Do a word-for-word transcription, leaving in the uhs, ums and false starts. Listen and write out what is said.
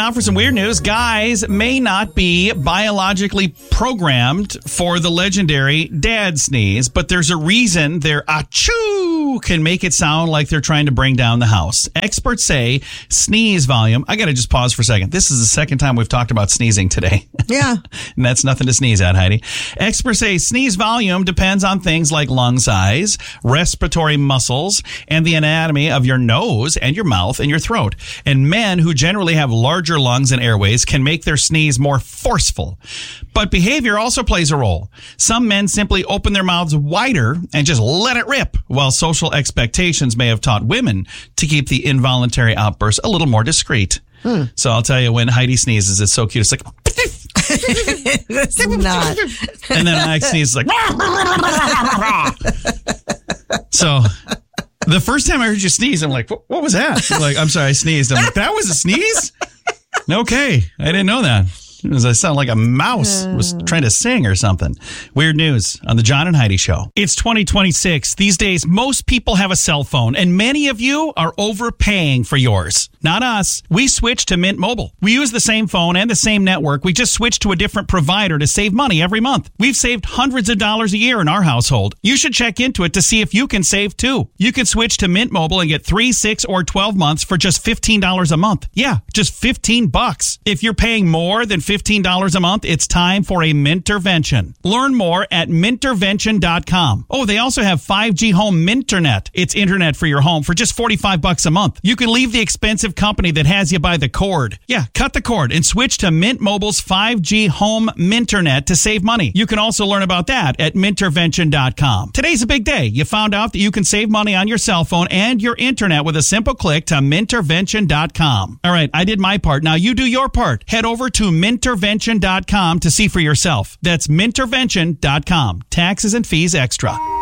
now for some weird news. Guys may not be biologically programmed for the legendary dad sneeze, but there's a reason their achoo can make it sound like they're trying to bring down the house. Experts say sneeze volume. I got to just pause for a second. This is the second time we've talked about sneezing today. Yeah. And that's nothing to sneeze at, Heidi. Experts say sneeze volume depends on things like lung size, respiratory muscles, and the anatomy of your nose and your mouth and your throat. And men who generally have larger lungs and airways can make their sneeze more forceful. But behavior also plays a role. Some men simply open their mouths wider and just let it rip, while social expectations may have taught women to keep the involuntary outbursts a little more discreet. Hmm. So I'll tell you, when Heidi sneezes, it's so cute. It's like... It's not. And then I sneeze like... So... The first time I heard you sneeze, I'm like, what, what was that? I'm like, I'm sorry, I sneezed. I'm like, that was a sneeze? Okay. I didn't know that. It was, I sound like a mouse was trying to sing or something. Weird news on the John and Heidi Show. It's twenty twenty-six. These days, most people have a cell phone, and many of you are overpaying for yours. Not us. We switched to Mint Mobile. We use the same phone and the same network. We just switched to a different provider to save money every month. We've saved hundreds of dollars a year in our household. You should check into it to see if you can save too. You can switch to Mint Mobile and get three, six, or twelve months for just fifteen dollars a month. Yeah, just fifteen bucks. If you're paying more than fifteen dollars a month, it's time for a Mintervention. Learn more at Mintervention dot com. Oh, they also have five G Home Minternet. It's internet for your home for just forty-five bucks a month. You can leave the expensive company that has you by the cord. Yeah, cut the cord and switch to Mint Mobile's five G Home Minternet to save money. You can also learn about that at Mintervention dot com. Today's a big day. You found out that you can save money on your cell phone and your internet with a simple click to Mintervention dot com. All right, I did my part. Now you do your part. Head over to Mintervention dot com to see for yourself. That's Mintervention dot com. Taxes and fees extra.